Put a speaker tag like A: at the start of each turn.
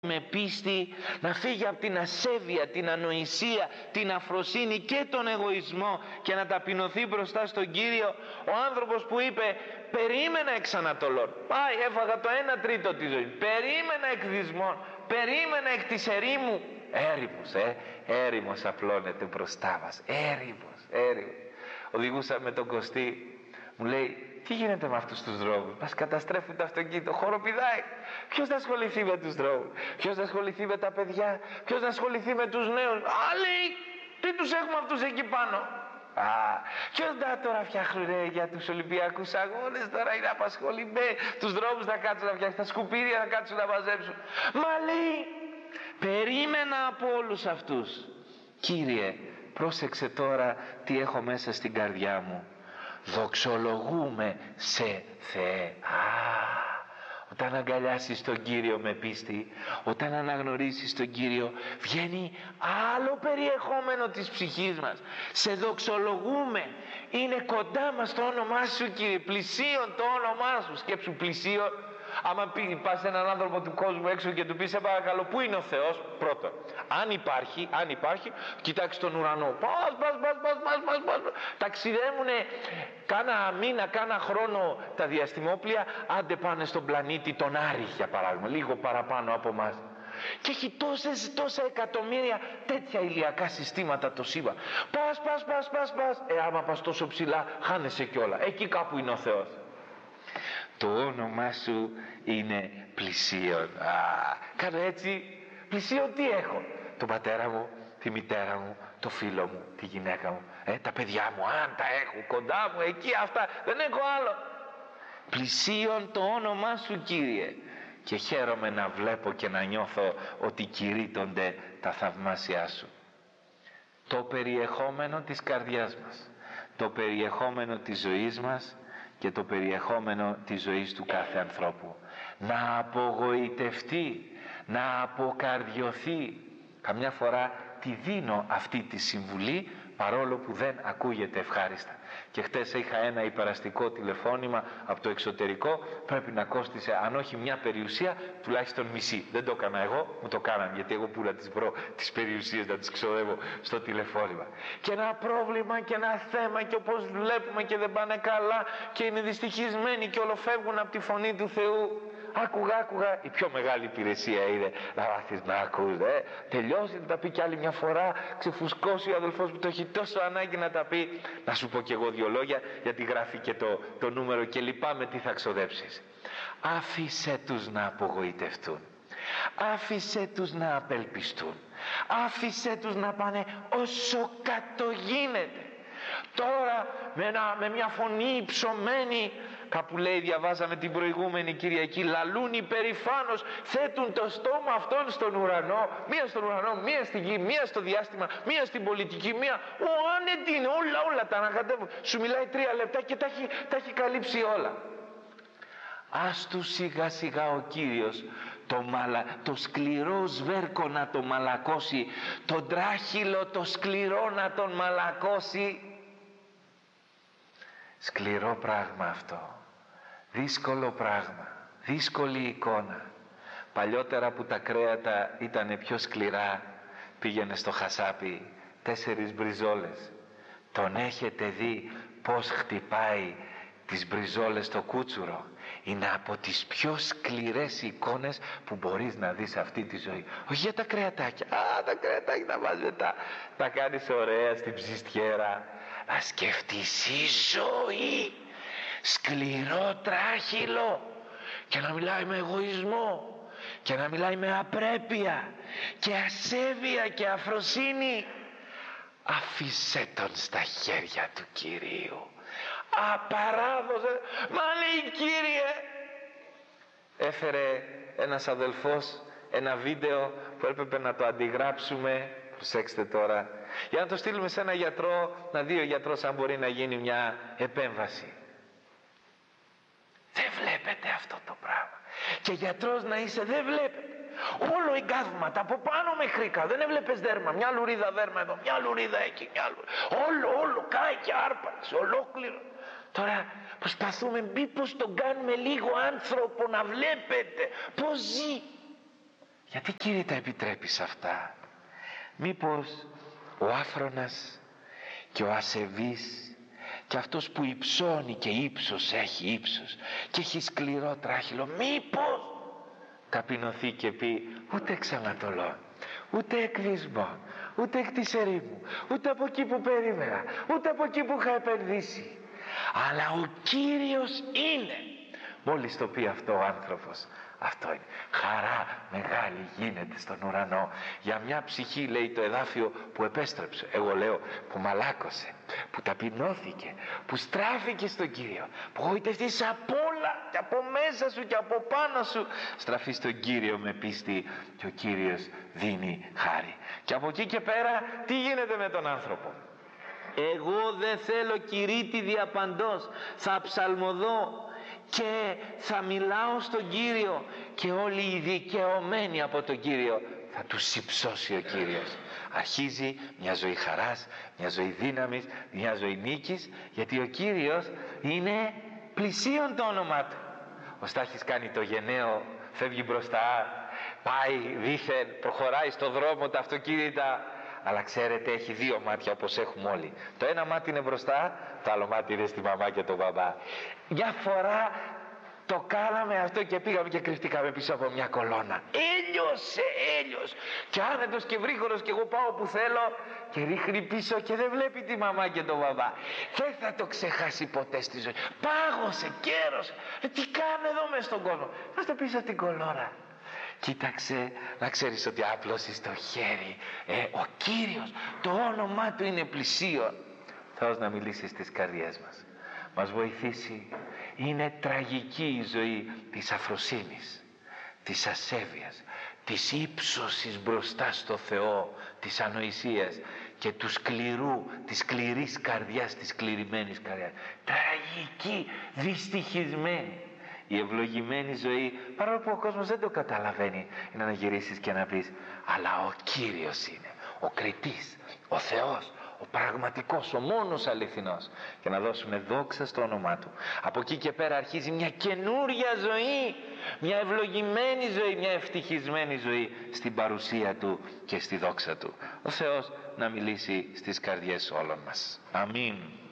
A: με πίστη, να φύγει από την ασέβεια, την ανοησία, την αφροσύνη και τον εγωισμό και να ταπεινωθεί μπροστά στον Κύριο. Ο άνθρωπος που είπε περίμενα εξ Ανατολών, πάει, έφαγα το 1/3 της ζωής, περίμενα εκ δυσμών, περίμενα εκ της ερήμου. Έρημος, έρημος απλώνεται μπροστά μας, έρημος. Οδηγούσα με τον Κωστή, μου λέει, τι γίνεται με αυτούς τους δρόμους, μας καταστρέφουν το αυτοκίνητο, χοροπηδάει. Ποιος θα ασχοληθεί με τους δρόμους, ποιος θα ασχοληθεί με τα παιδιά, ποιος θα ασχοληθεί με τους νέους. Άλλοι, τι τους έχουμε αυτούς εκεί πάνω. Ποιος τώρα φτιάχνουν για τους Ολυμπιακούς Αγώνες, τώρα είναι απασχολημένοι, τους δρόμους θα κάτσουν να φτιάξουν, τα σκουπίδια θα κάτσουν να μαζέψουν. Μα λέει, περίμενα από όλους αυτούς. Κύριε, πρόσεξε τώρα τι έχω μέσα στην καρδιά μου. Δοξολογούμε σε Θεέ. Όταν αγκαλιάσεις τον Κύριο με πίστη, όταν αναγνωρίσεις τον Κύριο, βγαίνει άλλο περιεχόμενο της ψυχής μας. Σε δοξολογούμε. Είναι κοντά μας το όνομά σου, Κύριε, πλησίον το όνομά σου. Σκέψου, πλησίον. Άμα πας σε έναν άνθρωπο του κόσμου έξω και του πεις, σε παρακαλώ, πού είναι ο Θεός, πρώτον, αν υπάρχει, κοιτάξει τον ουρανό. Πας. Ταξιδεύουνε κάνα μήνα, κάνα χρόνο τα διαστημόπλια, άντε πάνε στον πλανήτη τον Άρη, για παράδειγμα, λίγο παραπάνω από εμάς. Και έχει τόσα εκατομμύρια τέτοια ηλιακά συστήματα το σύμπαν. Πας. Άμα πας τόσο ψηλά, χάνεσαι κιόλα. Εκεί κάπου είναι ο Θεός. Το όνομά σου είναι πλησίον. Κάνω έτσι, πλησίον τι έχω? Τον πατέρα μου, τη μητέρα μου, το φίλο μου, τη γυναίκα μου, τα παιδιά μου, αν τα έχω κοντά μου, εκεί αυτά, δεν έχω άλλο. Πλησίον το όνομά σου, Κύριε. Και χαίρομαι να βλέπω και να νιώθω ότι κηρύττονται τα θαυμάσια σου. Το περιεχόμενο της καρδιάς μας, το περιεχόμενο της ζωής μας και το περιεχόμενο της ζωής του κάθε ανθρώπου. Να απογοητευτεί, να αποκαρδιωθεί. Καμιά φορά τη δίνω αυτή τη συμβουλή, παρόλο που δεν ακούγεται ευχάριστα. Και χτες είχα ένα υπεραστικό τηλεφώνημα από το εξωτερικό, πρέπει να κόστισε αν όχι μια περιουσία, τουλάχιστον μισή. Δεν το έκανα εγώ, μου το κάναν, γιατί εγώ που να τις βρω τις περιουσίες να τις ξοδεύω στο τηλεφώνημα. Και ένα πρόβλημα και ένα θέμα, και όπως βλέπουμε και δεν πάνε καλά και είναι δυστυχισμένοι και ολοφεύγουν από τη φωνή του Θεού. Άκουγα, η πιο μεγάλη υπηρεσία είναι να μάθεις να ακούς. Τελειώσει, να τα πει κι άλλη μια φορά, ξεφουσκώσει ο αδελφός που το έχει τόσο ανάγκη να τα πει. Να σου πω κι εγώ δύο λόγια, γιατί γράφει και το νούμερο και λυπάμαι τι θα ξοδέψεις. Άφησε τους να απογοητευτούν. Άφησε τους να απελπιστούν. Άφησε τους να πάνε όσο κάτω γίνεται. Τώρα με μια φωνή υψωμένη, κάπου λέει, διαβάζαμε την προηγούμενη Κυριακή, λαλούν υπερηφάνως, θέτουν το στόμα αυτόν στον ουρανό, μία στον ουρανό, μία στη γη, μία στο διάστημα, μία στην πολιτική, μία άνετη είναι, όλα τα ανακατεύουν. Σου μιλάει 3 λεπτά και τα έχει καλύψει όλα. Ας του σιγά σιγά ο Κύριος το σκληρό σβέρκο να το μαλακώσει, τον τράχυλο το σκληρό να τον μαλακώσει. Σκληρό πράγμα αυτό, δύσκολο πράγμα, δύσκολη εικόνα. Παλιότερα που τα κρέατα ήταν πιο σκληρά, πήγαινε στο χασάπι 4 μπριζόλες. Τον έχετε δει πως χτυπάει τις μπριζόλες στο κούτσουρο? Είναι από τις πιο σκληρές εικόνες που μπορείς να δεις αυτή τη ζωή. Όχι για τα κρεατάκια, τα κρεατάκια τα βάζεις μετά, τα κάνεις ωραία στην ψιστιέρα. Να σκεφτείς η ζωή, σκληρό τράχυλο, και να μιλάει με εγωισμό και να μιλάει με απρέπεια και ασέβεια και αφροσύνη. Άφησε τον στα χέρια του Κυρίου. Απαράδοξο. Μα λέει, Κύριε, έφερε ένας αδελφός ένα βίντεο που έπρεπε να το αντιγράψουμε, προσέξτε τώρα, για να το στείλουμε σε ένα γιατρό, να δει ο γιατρός αν μπορεί να γίνει μια επέμβαση. Δεν βλέπετε αυτό το πράγμα? Και γιατρός να είσαι, δεν βλέπετε. Όλο εγκάβματα από πάνω μέχρι κάτω. Δεν έβλεπες δέρμα, μια λουρίδα δέρμα εδώ, μια λουρίδα εκεί, μια λουρίδα. Όλο κάει και άρπαξε ολόκληρο. Τώρα προσπαθούμε μήπως τον κάνουμε λίγο άνθρωπο, να βλέπετε πως ζει. Γιατί Κύριε τα επιτρέπεις αυτά? Μήπως ο άφρονας και ο ασεβής και αυτός που υψώνει και ύψος έχει ύψος και έχει σκληρό τράχυλο, μήπως ταπεινωθεί και πει ούτε εξανατολών, ούτε εκβισμό, ούτε εκ της ερήμου, ούτε από εκεί που περίμενα, ούτε από εκεί που είχα επενδύσει, αλλά ο Κύριος είναι. Μόλις το πει αυτό ο άνθρωπος, αυτό είναι χαρά μεγάλη γίνεται στον ουρανό για μια ψυχή, λέει το εδάφιο, που επέστρεψε, εγώ λέω που μαλάκωσε, που ταπεινώθηκε, που στράφηκε στον Κύριο, που γοητευτείς από όλα και από μέσα σου και από πάνω σου, στραφεί στον Κύριο με πίστη και ο Κύριος δίνει χάρη. Και από εκεί και πέρα τι γίνεται με τον άνθρωπο? Εγώ δεν θέλω κηρύττει διαπαντός, θα ψαλμοδώ και θα μιλάω στον Κύριο και όλοι οι δικαιωμένοι από τον Κύριο θα τους υψώσει ο Κύριος. Αρχίζει μια ζωή χαράς, μια ζωή δύναμης, μια ζωή νίκης, γιατί ο Κύριος είναι πλησίον το όνομά του. Ο Στάχης κάνει το γενναίο, φεύγει μπροστά, πάει δήθεν, προχωράει στο δρόμο τα αυτοκίνητα, αλλά ξέρετε έχει δύο μάτια όπως έχουμε όλοι. Το ένα μάτι είναι μπροστά, το άλλο μάτι είναι στη μαμά και τον μπαμπά. Μια φορά το κάναμε αυτό και πήγαμε και κρυφτήκαμε πίσω από μια κολόνα. Έλειωσε και άνετος και βρύχωρος, και εγώ πάω που θέλω και ρίχνει πίσω και δεν βλέπει τη μαμά και τον μπαμπά. Δεν θα το ξεχάσει ποτέ στη ζωή. Πάγωσε, κέρωσε. Τι κάνει εδώ μες στον κόσμο? Θα στο πίσω την κολόνα. Κοίταξε να ξέρεις ότι άπλωσες το χέρι. Ο Κύριος, το όνομά του είναι πλησίον. Θεός να μιλήσει στις καρδιές μας, μας βοηθήσει. Είναι τραγική η ζωή της αφροσύνης, της ασέβειας, της ύψωσης μπροστά στο Θεό, της ανοησίας και του σκληρού, της σκληρής καρδιάς, της σκληρημένης καρδιάς. Τραγική, δυστυχισμένη. Η ευλογημένη ζωή, παρόλο που ο κόσμος δεν το καταλαβαίνει, είναι να γυρίσεις και να πεις αλλά ο Κύριος είναι ο κριτής, ο Θεός, ο πραγματικός, ο μόνος αληθινός, και να δώσουμε δόξα στο όνομά του. Από εκεί και πέρα αρχίζει μια καινούρια ζωή, μια ευλογημένη ζωή, μια ευτυχισμένη ζωή στην παρουσία του και στη δόξα του. Ο Θεός να μιλήσει στις καρδιές όλων μας. Αμήν.